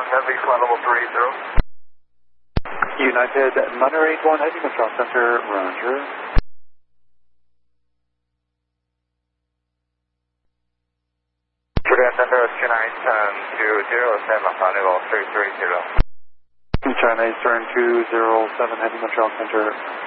Heavy flight level 380. United Niner 81 heading control center, roger. Korea Center 2910 flight level 330. China Eastern 207 heading control center.